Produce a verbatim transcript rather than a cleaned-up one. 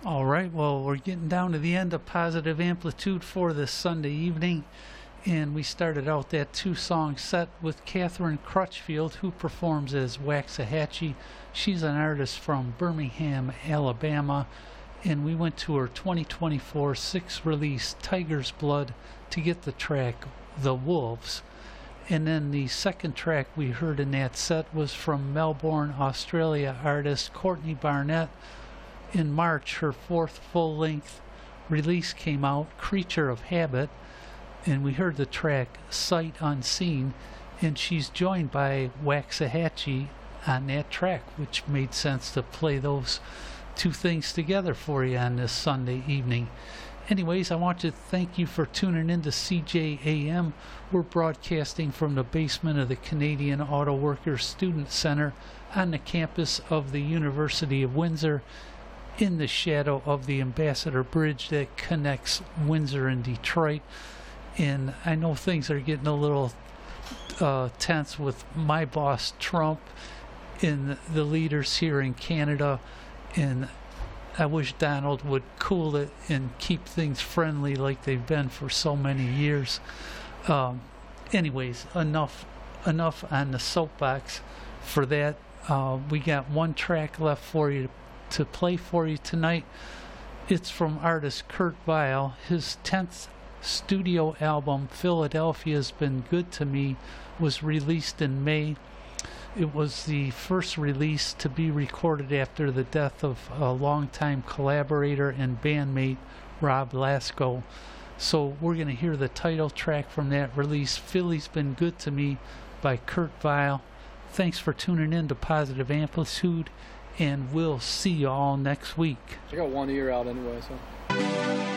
All right, well, we're getting down to the end of Positive Amplitude for this Sunday evening. And we started out that two-song set with Catherine Crutchfield, who performs as Waxahachie. She's an artist from Birmingham, Alabama. And we went to her twenty twenty-four sixth release, Tiger's Blood, to get the track The Wolves. And then the second track we heard in that set was from Melbourne, Australia artist Courtney Barnett. In March, her fourth full-length release came out, Creature of Habit, and we heard the track Sight Unseen, and she's joined by Waxahachie on that track, which made sense to play those two things together for you on this Sunday evening. Anyways, I want to thank you for tuning in to C J A M. We're broadcasting from the basement of the Canadian Auto Workers Student Center on the campus of the University of Windsor, in the shadow of the Ambassador Bridge that connects Windsor and Detroit. And I know things are getting a little uh, tense with my boss Trump and the leaders here in Canada, and I wish Donald would cool it and keep things friendly like they've been for so many years. Um, anyways, enough enough on the soapbox for that. Uh, we got one track left for you to, to play for you tonight. It's from artist Kurt Vile. His tenth studio album, Philadelphia's Been Good to Me, was released in May. It was the first release to be recorded after the death of a longtime collaborator and bandmate Rob Lasko. So we're going to hear the title track from that release, Philly's Been Good to Me, by Kurt Vile. Thanks for tuning in to Positive Amplitude, and we'll see you all next week. I got one ear out anyway, so.